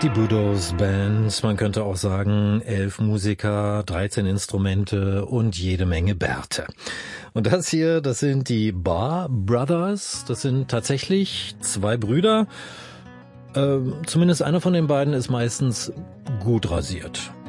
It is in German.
Die Budos Band, man könnte auch sagen 11 Musiker, 13 Instrumente und jede Menge Bärte. Und das hier, das sind die Barr Brothers, das sind tatsächlich 2 Brüder. Zumindest einer von den beiden ist meistens gut rasiert.